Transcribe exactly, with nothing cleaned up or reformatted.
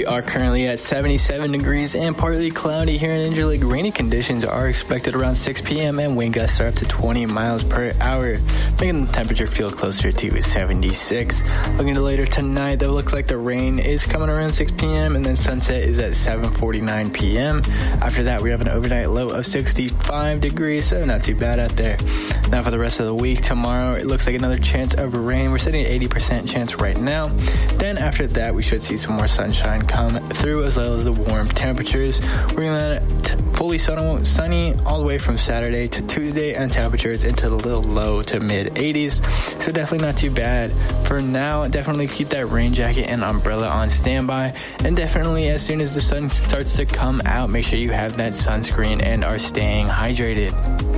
are currently at seventy-seven degrees and partly cloudy here in Incirlik. Rainy conditions are expected around six p.m. and wind gusts are up to twenty miles per hour, making the temperature feel closer to seventy-six. Looking to later tonight, though, looks like the rain is coming around six p.m. and then sunset is at seven forty-nine p.m. After that, we have an overnight low of sixty-five degrees, so not too bad out there. Now for the rest of the week, tomorrow it looks like another chance of rain. We're sitting at eighty percent chance right now. Then after that, we should see some more sunshine come through as well as the warm temperatures. We're going to fully sunny all the way from Saturday to Tuesday, and temperatures into the little low to mid eighties. So definitely not too bad. For now, definitely keep that rain jacket and umbrella on standby. And definitely as soon as the sun starts to come out, make sure you have that sunscreen and are staying hydrated.